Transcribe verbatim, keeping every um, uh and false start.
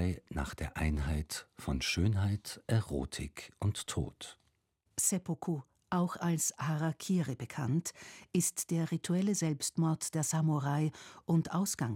Schrei nach der Einheit von Schönheit, Erotik und Tod. Seppuku, auch als Harakiri bekannt, ist der rituelle Selbstmord der Samurai und Ausgangspunkt